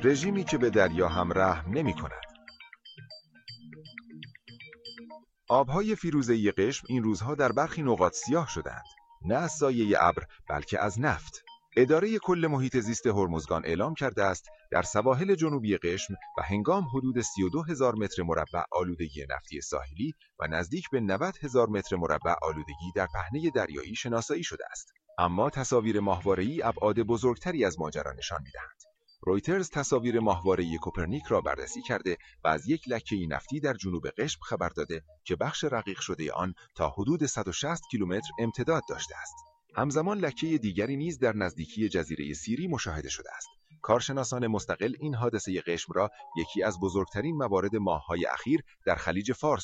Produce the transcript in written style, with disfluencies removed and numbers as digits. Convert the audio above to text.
رژیمی که به دریا هم رحم نمی‌کند. آبهای فیروزه‌ای قشم این روزها در برخی نقاط سیاه شدند، نه از سایه ابر بلکه از نفت. اداره کل محیط زیست هرمزگان اعلام کرده است در سواحل جنوبی قشم و هنگام حدود 32,000 متر مربع آلودگی نفتی ساحلی و نزدیک به 90,000 متر مربع آلودگی در پهنه دریایی شناسایی شده است. اما تصاویر ماهواره‌ای ابعاد بزرگتری از ماجرا نشان می‌دهند. رویترز تصاویر ماهواره‌ای کوپرنیک را بررسی کرده و از یک لکه نفتی در جنوب قشم خبر داده که بخش رقیق شده آن تا حدود 160 کیلومتر امتداد داشته است. همزمان لکه دیگری نیز در نزدیکی جزیره سیری مشاهده شده است. کارشناسان مستقل این حادثه قشم را یکی از بزرگترین موارد ماه‌های اخیر در خلیج فارس